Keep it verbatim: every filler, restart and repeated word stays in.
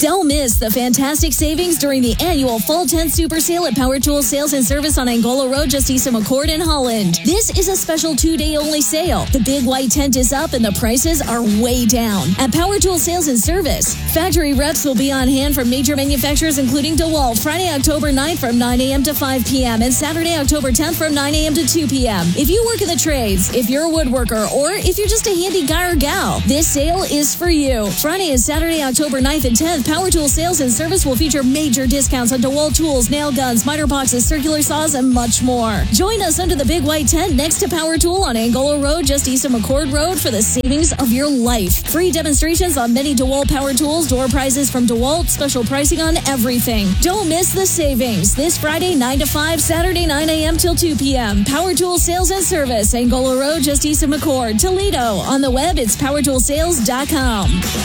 Don't miss the fantastic savings during the annual Fall tenth Super Sale at Power Tools Sales and Service on Angola Road, just east of McCord in Holland. This is a special two-day only sale. The big white tent is up and the prices are way down. At Power Tools Sales and Service, factory reps will be on hand from major manufacturers including DeWalt Friday, October ninth from nine a.m. to five p.m. and Saturday, October tenth from nine a.m. to two p.m. If you work in the trades, if you're a woodworker, or if you're just a handy guy or gal, this sale is for you. Friday and Saturday, October ninth and tenth, Power Tools Sales and Service will feature major discounts on DeWalt tools, nail guns, miter boxes, circular saws, and much more. Join us under the big white tent next to Power Tool on Angola Road, just east of McCord Road, for the savings of your life. Free demonstrations on many DeWalt power tools, door prizes from DeWalt, special pricing on everything. Don't miss the savings. This Friday, nine to five, Saturday, nine a.m. till two p.m. Power Tools Sales and Service, Angola Road, just east of McCord, Toledo. On the web, it's power tool sales dot com.